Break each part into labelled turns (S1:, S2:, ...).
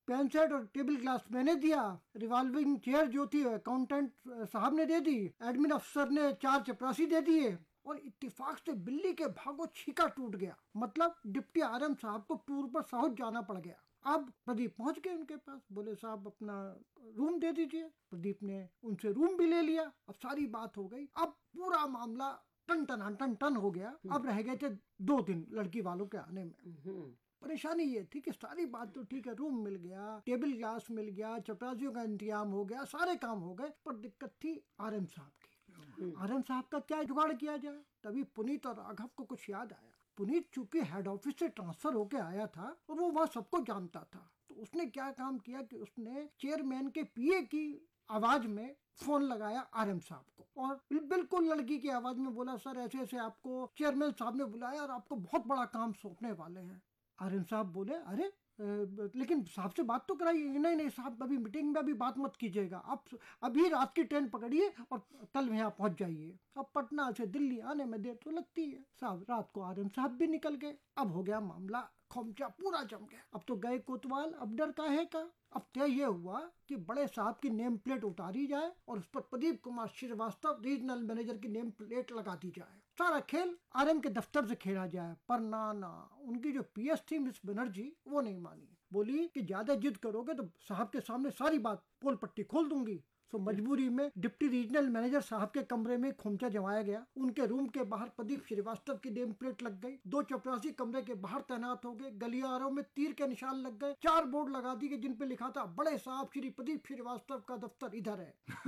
S1: Pen set और table glass मैंने दिया, रिवॉल्विंग चेयर जो थी अकाउंटेंट साहब ने दे दी, एडमिन अफसर ने 4 चपरासी दे दिए और इत्तेफाक से बिल्ली के भागो छीका टूट गया। मतलब डिप्टी आरएम साहब को टूर पर साउथ जाना पड़ गया। अब प्रदीप पहुंच गए उनके पास, बोले साहब अपना रूम दे दीजिए। प्रदीप ने उनसे रूम भी ले लिया। अब सारी बात हो गई। अब पूरा मामला टन टन हो गया। अब रह गए थे 2 दिन लड़की वालों के आने में। परेशानी ये थी कि सारी बात तो ठीक है, रूम मिल गया, टेबल ग्लास मिल गया, चपरासियों का इंतजाम हो गया, सारे काम हो गए, पर दिक्कत थी आरएम साहब की। आरएम साहब का क्या जुगाड़ किया जाए? तभी पुनीत और राघव को कुछ याद आया। पुनीत चूंकि हेड ऑफिस से ट्रांसफर होके आया था और वो वहाँ सबको जानता था, तो उसने क्या काम किया कि उसने चेयरमैन के पीए की आवाज में फोन लगाया आरएम साहब को और बिल्कुल लड़की की आवाज में बोला, सर ऐसे ऐसे आपको चेयरमैन साहब ने बुलाया और आपको बहुत बड़ा काम सौंपने वाले हैं। आरएम साहब बोले, अरे लेकिन साहब से बात तो कराइए। नहीं नहीं साहब, अभी मीटिंग में अभी बात मत कीजिएगा, आप अभी रात की ट्रेन पकड़िए और कल यहाँ पहुंच जाइए। अब पटना से दिल्ली आने में देर तो लगती है। साहब रात को आरएम साहब भी निकल गए। अब हो गया मामला खोमचा पूरा जम गया। अब तो गए कोतवाल, अब डर काहे का। अब तय ये हुआ कि बड़े साहब की नेम प्लेट उतारी जाए और उस पर प्रदीप कुमार श्रीवास्तव रीजनल मैनेजर की नेम प्लेट लगा दी जाए। सारा खेल आरएम के दफ्तर से खेला जाए। पर ना, उनकी जो पीएस थी मिस बनर्जी, वो नहीं मानी। बोली कि ज्यादा जिद करोगे तो साहब के सामने सारी बात पोल पट्टी खोल दूंगी। तो मजबूरी में डिप्टी रीजनल मैनेजर साहब के कमरे में खोमचा जमाया गया। उनके रूम के बाहर प्रदीप श्रीवास्तव की नेम प्लेट लग गई। 2 चपरासी कमरे के बाहर तैनात हो गए। गलियारों में तीर के निशान लग गए। 4 बोर्ड लगा दिए जिन पे लिखा था, बड़े साहब श्री प्रदीप श्रीवास्तव का दफ्तर इधर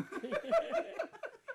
S1: है।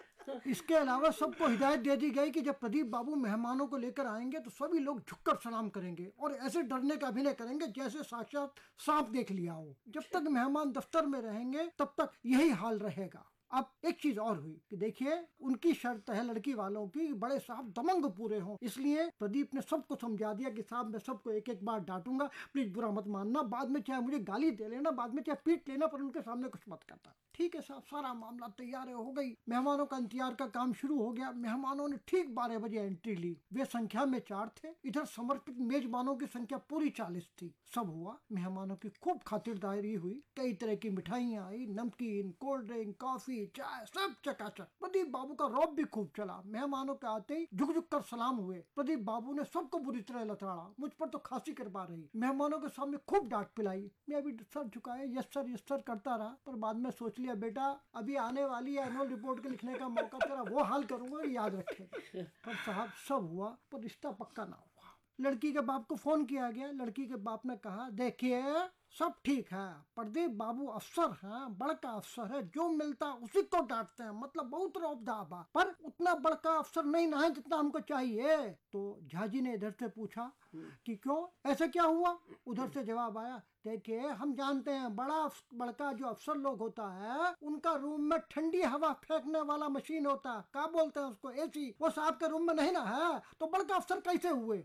S1: इसके अलावा सबको हिदायत दे दी गई कि जब प्रदीप बाबू मेहमानों को लेकर आएंगे तो सभी लोग झुककर सलाम करेंगे और ऐसे डरने का अभिनय करेंगे जैसे साक्षात सांप देख लिया हो। जब तक मेहमान दफ्तर में रहेंगे तब तक यही हाल रहेगा। अब एक चीज और हुई कि देखिए, उनकी शर्त है लड़की वालों की, बड़े साहब दमंग पूरे हों। इसलिए प्रदीप ने सबको समझा दिया कि साहब मैं सबको एक एक बार डांटूंगा, प्लीज बुरा मत मानना, बाद में चाहे मुझे गाली दे लेना, बाद में चाहे पीट लेना, पर उनके सामने कुछ मत करता। ठीक है साहब, सारा मामला तैयार हो गई। मेहमानों का इंतजार का काम शुरू हो गया। मेहमानों ने ठीक 12 बजे एंट्री ली। वे संख्या में 4 थे। इधर समर्पित मेजबानों की संख्या पूरी 40 थी। सब हुआ, मेहमानों की खूब खातिरदारी हुई। कई तरह की मिठाइयाँ आई, नमकीन, कोल्ड ड्रिंक, कॉफी, चाय, सब चकाचक। प्रदीप बाबू का रौब भी खूब चला। मेहमानों के आते ही झुक झुक कर सलाम हुए। प्रदीप बाबू ने सबको बुरी तरह लताड़ा। मुझ पर तो खांसी करवा रही। मेहमानों के सामने खूब डांट पिलाई। मैं अभी सर झुकाए यस सर करता रहा, पर बाद में सोच लिया, बेटा अभी आने वाली है एनुअल रिपोर्ट के लिखने का मौका, तेरा वो हाल करूंगा, याद रखेगा। पर साहब सब हुआ, पर रिश्ता पक्का ना हुआ। लड़की के बाप को फोन किया गया। लड़की के बाप ने कहा, देखिए सब ठीक है, प्रदीप बाबू अफसर हैं, बड़का अफसर है, जो मिलता उसी को डांटते हैं, मतलब बहुत रौबदाब है, पर उतना बड़का अफसर नहीं ना है जितना हमको चाहिए। तो झाजी ने इधर से पूछा कि क्यों, ऐसा क्या हुआ? उधर से जवाब आया, देखिए हम जानते हैं बड़का जो अफसर लोग होता है उनका रूम में ठंडी हवा फेंकने वाला मशीन होता है, क्या बोलते हैं उसको, एसी। वो साहब के रूम में नहीं ना है, तो बड़का अफसर कैसे हुए?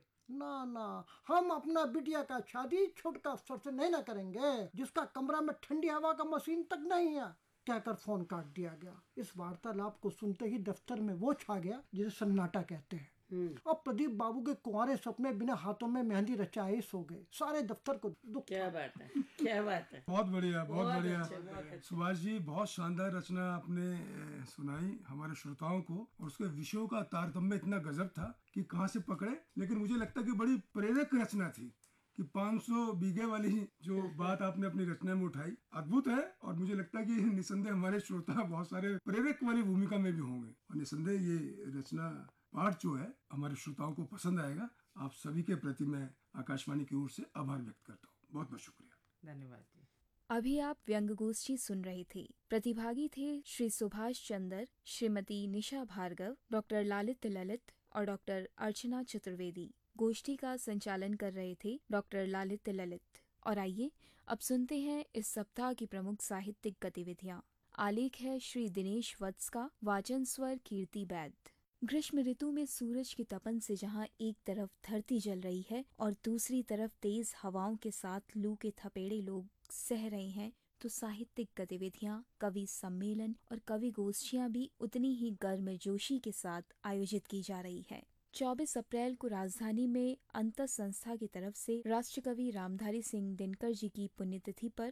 S1: ना, हम अपना बिटिया का शादी छोटका अफसर से नहीं ना करेंगे जिसका कमरा में ठंडी हवा का मशीन तक नहीं है, कहकर फोन काट दिया गया। इस वार्तालाप को सुनते ही दफ्तर में वो छा गया जिसे सन्नाटा कहते हैं। अब प्रदीप बाबू के कुंवारे सपने बिना हाथों में मेहंदी रचाए सो गए। सारे दफ्तर को दुख।
S2: क्या बात है, क्या बात है।
S3: बहुत बढ़िया, बहुत बढ़िया सुभाष जी, बहुत शानदार रचना आपने सुनाई हमारे श्रोताओं को, और उसके विषयों का तारतम्य इतना गजब था कि कहाँ से पकड़े। लेकिन मुझे लगता है कि बड़ी प्रेरक रचना थी कि 500 बीघे वाली जो बात आपने अपनी रचना में उठाई, अद्भुत है। और मुझे लगता है कि निसंदेह हमारे श्रोता बहुत सारे प्रेरक वाली भूमिका में भी होंगे, और निसंदेह ये रचना पाठ जो है हमारे श्रोताओं को पसंद आएगा। आप सभी के प्रति मैं आकाशवाणी की ओर से आभार व्यक्त करता हूँ। बहुत बहुत शुक्रिया,
S2: धन्यवाद जी।
S4: अभी आप व्यंग गोष्ठी सुन रहे थे। प्रतिभागी थे श्री सुभाष चंद्र, श्रीमती निशा भार्गव, डॉक्टर ललित और डॉक्टर अर्चना चतुर्वेदी। गोष्ठी का संचालन कर रहे थे डॉक्टर ललित। और आइए अब सुनते हैं इस सप्ताह की प्रमुख साहित्यिक गतिविधियाँ। आलेख है श्री दिनेश वत्स का, वाचन स्वर कीर्ति बैद। ग्रीष्म ऋतु में सूरज की तपन से जहाँ एक तरफ धरती जल रही है और दूसरी तरफ तेज हवाओं के साथ लू के थपेड़े लोग सह रहे हैं, तो साहित्यिक गतिविधियाँ, कवि सम्मेलन और कवि गोष्ठियाँ भी उतनी ही गर्मजोशी के साथ आयोजित की जा रही है। 24 अप्रैल को राजधानी में अंतर संस्था की तरफ से राष्ट्रकवि रामधारी सिंह दिनकर जी की पुण्यतिथि पर